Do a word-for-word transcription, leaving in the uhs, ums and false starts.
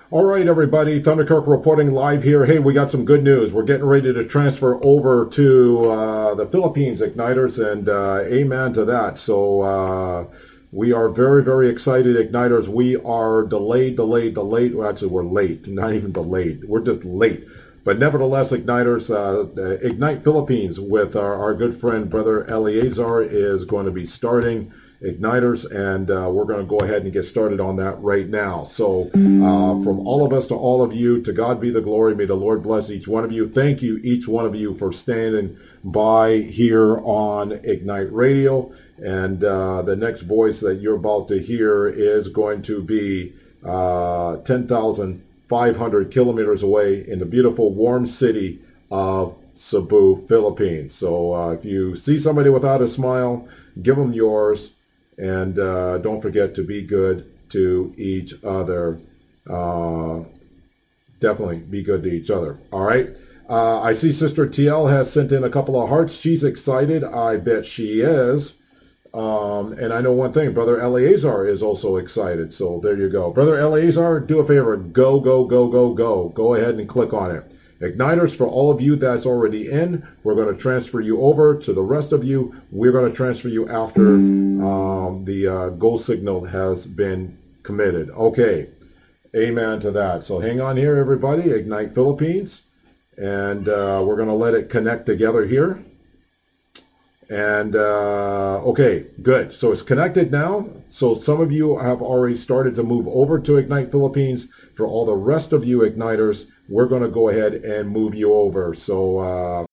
All right, everybody. Thunderkirk reporting live here. Hey, we got some good news. We're getting ready to transfer over to uh, the Philippines Igniters, and uh, amen to that. So uh, we are very, very excited, Igniters. We are delayed, delayed, delayed. Well, actually, we're late. Not even delayed. We're just late. But nevertheless, Igniters, uh, Ignite Philippines with our, our good friend, Brother Eleazar, is going to be starting Igniters, and uh, we're going to go ahead and get started on that right now. So uh, from all of us to all of you, to God be the glory. May the Lord bless each one of you. Thank you, each one of you, for standing by here on Ignite Radio. And uh, the next voice that you're about to hear is going to be uh, ten thousand five hundred kilometers away in the beautiful, warm city of Cebu, Philippines. So uh, if you see somebody without a smile, give them yours. And uh, don't forget to be good to each other. Uh, definitely be good to each other. All right. Uh, I see Sister T L has sent in a couple of hearts. She's excited. I bet she is. Um, and I know one thing. Brother Eleazar is also excited. So there you go. Brother Eleazar, do a favor. Go, go, go, go, go. Go ahead and click on it. Igniters, for all of you that's already in, we're going to transfer you over. To the rest of you, we're going to transfer you after um, the uh, go signal has been committed. Okay. Amen to that. So hang on here, everybody. Ignite Philippines. And uh, we're going to let it connect together here. And, uh, okay, good. So it's connected now. So some of you have already started to move over to Ignite Philippines. For all the rest of you Igniters, we're going to go ahead and move you over. So uh,